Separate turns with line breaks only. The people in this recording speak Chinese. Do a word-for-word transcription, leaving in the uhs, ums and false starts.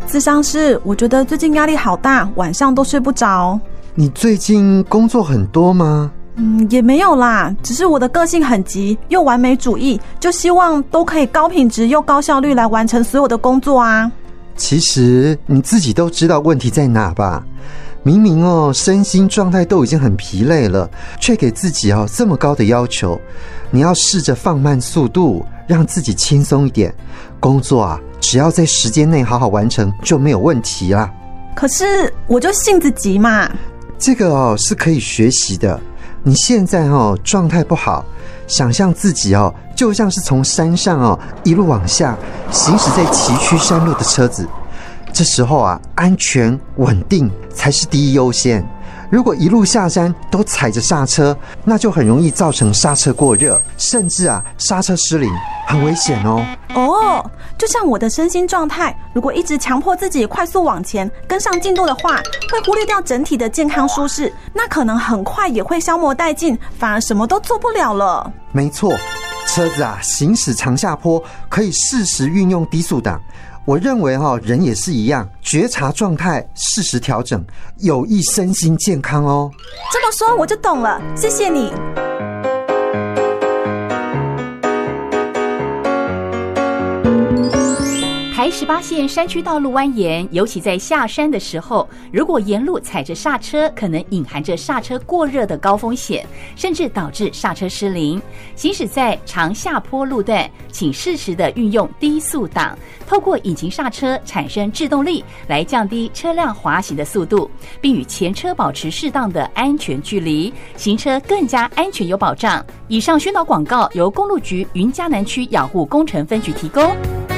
咨商师，我觉得最近压力好大，晚上都睡不着。
你最近工作很多吗？
嗯，也没有啦，只是我的个性很急，又完美主义，就希望都可以高品质又高效率来完成所有的工作啊。
其实你自己都知道问题在哪吧？明明哦，身心状态都已经很疲累了，却给自己哦这么高的要求。你要试着放慢速度，让自己轻松一点。工作啊，只要在时间内好好完成就没有问题啦。
可是我就性子急嘛。
这个哦是可以学习的。你现在哦状态不好，想象自己哦就像是从山上哦一路往下行驶在崎岖山路的车子，这时候啊安全稳定才是第一优先。如果一路下山都踩着刹车，那就很容易造成刹车过热，甚至啊刹车失灵，很危险哦。
哦，就像我的身心状态，如果一直强迫自己快速往前跟上进度的话，会忽略掉整体的健康舒适，那可能很快也会消磨殆尽，反而什么都做不了了。
没错，车子啊行驶长下坡可以适时运用低速档。我认为哈、哦，人也是一样，觉察状态，适时调整，有益身心健康哦。
这么说我就懂了，谢谢你。
台十八线山区道路蜿蜒，尤其在下山的时候，如果沿路踩着刹车，可能隐含着刹车过热的高风险，甚至导致刹车失灵。行驶在长下坡路段，请适时的运用低速档，透过引擎刹车产生制动力，来降低车辆滑行的速度，并与前车保持适当的安全距离，行车更加安全有保障。以上宣导广告由公路局云嘉南区养护工程分局提供。